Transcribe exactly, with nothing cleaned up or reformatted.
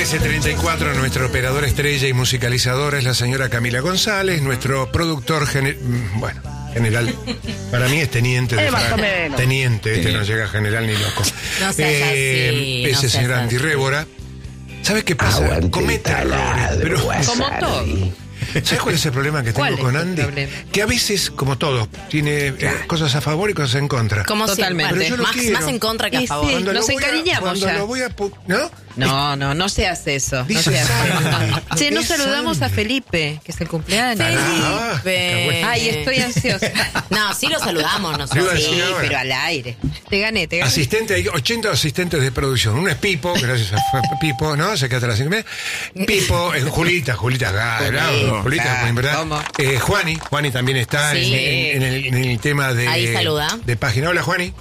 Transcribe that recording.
ese treinta y cuatro, nuestro operador estrella y musicalizador es la señora Camila González, nuestro productor gener- bueno, general, para mí es teniente de Eh, más Fra- o menos. teniente, este no llega a general ni loco. No seas así, ese no seas señor así. Andy Rébora. ¿Sabes qué pasa? Aguante Comete errores, taladro, pero Como todo. ¿sabes cuál es el problema que ¿Cuál tengo es con el Andy? problema? Que a veces, como todo, tiene eh, cosas a favor y cosas en contra. Como Totalmente. siempre. Pero yo lo más, quiero. más en contra que a Y favor. sí. Cuando nos lo voy a- encariñamos cuando ya. lo voy a pu- ¿no? No, no, no se hace eso. No Dice se hace. Sandy. Che, nos Dice saludamos Sandy. a Felipe, que es el cumpleaños. Ah, Felipe. Ay, estoy ansiosa. No, sí lo saludamos Yo nosotros. iba a Sí, decir ahora. pero al aire. Te gané, te gané. Asistente, hay ochenta asistentes de producción. Uno es Pipo, gracias a Pipo, ¿no? Se queda hasta las cinco y media. Pipo, eh, Julita, Julita, Julita, Julita, Julita, en verdad. ¿cómo? Eh, Juani, Juani también está Sí. en, en- en el, en el tema de, Ahí saluda. de página. Hola, Juani.